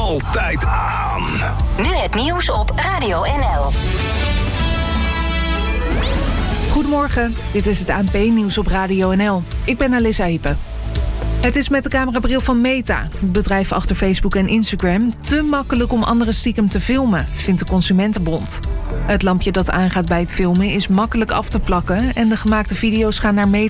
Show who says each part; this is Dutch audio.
Speaker 1: altijd aan.
Speaker 2: Nu het nieuws op Radio NL.
Speaker 3: Goedemorgen, dit is het ANP-nieuws op Radio NL. Ik ben Alissa Hippe. Het is met de camerabril van Meta, het bedrijf achter Facebook en Instagram, te makkelijk om anderen stiekem te filmen, vindt de Consumentenbond. Het lampje dat aangaat bij het filmen is makkelijk af te plakken en de gemaakte video's gaan naar Meta